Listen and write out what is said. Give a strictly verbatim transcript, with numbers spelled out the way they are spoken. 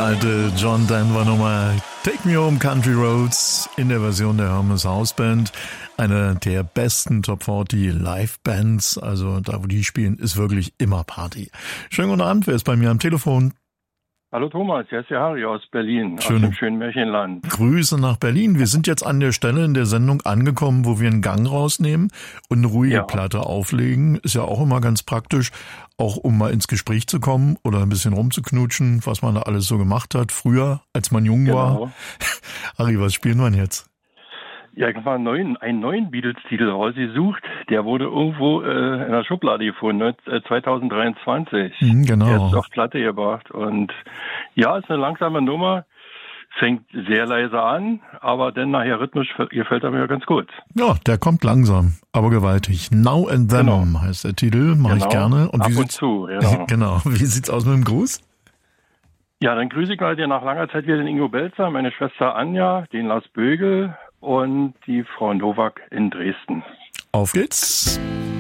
alte John Denver Nummer Take Me Home Country Roads in der Version der Hermes House Band. Eine der besten Top vierzig Live-Bands, also da wo die spielen, ist wirklich immer Party. Schönen guten Abend, wer ist bei mir am Telefon? Hallo Thomas, hier ist der Harry aus Berlin, Schöne aus dem schönen Märchenland. Grüße nach Berlin. Wir sind jetzt an der Stelle in der Sendung angekommen, wo wir einen Gang rausnehmen und eine ruhige Ja. Platte auflegen. Ist ja auch immer ganz praktisch, auch um mal ins Gespräch zu kommen oder ein bisschen rumzuknutschen, was man da alles so gemacht hat, früher, als man jung Genau. war. Harry, was spielen wir denn jetzt? Ja, ich habe mal einen neuen, einen neuen Beatles-Titel rausgesucht. Der wurde irgendwo äh, in der Schublade gefunden, äh, zwanzig dreiundzwanzig. Hm, genau. Der ist auf Platte gebracht. Und ja, ist eine langsame Nummer. Fängt sehr leise an, aber dann nachher rhythmisch gefällt er mir ganz gut. Ja, der kommt langsam, aber gewaltig. Now and Then Genau. heißt der Titel, mache ich Genau. gerne. Und Ab wie und sieht's, zu, genau. genau. Wie sieht's aus mit dem Gruß? Ja, dann grüße ich mal dir nach langer Zeit wieder den Ingo Belzer, meine Schwester Anja, den Lars Bögel und die Frau Nowak in Dresden. Auf geht's.